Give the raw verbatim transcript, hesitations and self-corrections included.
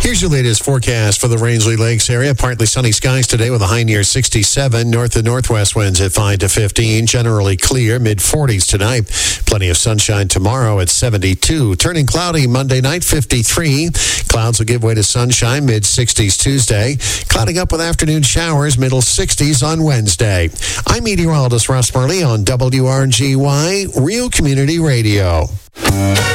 Here's your latest forecast for the Rangeley Lakes area. Partly sunny skies today with a high near sixty-seven. North and northwest winds at five to fifteen. Generally clear, mid forties tonight. Plenty of sunshine tomorrow at seventy-two. Turning cloudy Monday night, fifty-three. Clouds will give way to sunshine, mid sixties Tuesday. Clouding up with afternoon showers, middle sixties on Wednesday. I'm meteorologist Russ Murley on W R G Y, Real Community Radio.